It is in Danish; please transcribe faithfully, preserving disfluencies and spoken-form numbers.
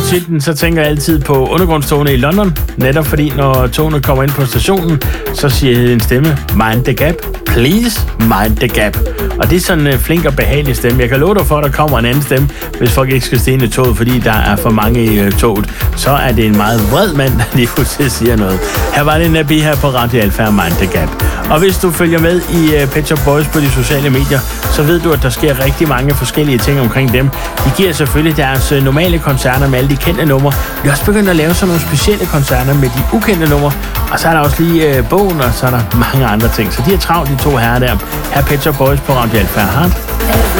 titlen, så tænker jeg altid på undergrundstogene i London. Netop fordi, når togene kommer ind på stationen, så siger en stemme, mind the gap, please mind the gap. Og det er sådan en flink og behagelig stemme. Jeg kan love dig for, at der kommer en anden stemme, hvis folk ikke skal stene i toget, fordi der er for mange i toget. Så er det en meget vred mand, der lige pludselig siger noget. Her var det Nabi her på Radio Alfa, mind the gap. Og hvis du følger med i uh, Pet Shop Boys på de sociale medier, så ved du, at der sker rigtig mange forskellige ting omkring dem. De giver selvfølgelig deres uh, normale koncerter med alle de kendte numre. De er også begyndt at lave sådan nogle specielle koncerter med de ukendte numre. Og så er der også lige uh, bogen, og så er der mange andre ting. Så de er travlt, de to herrer der. Her Pet Shop Boys på Radio Alfa.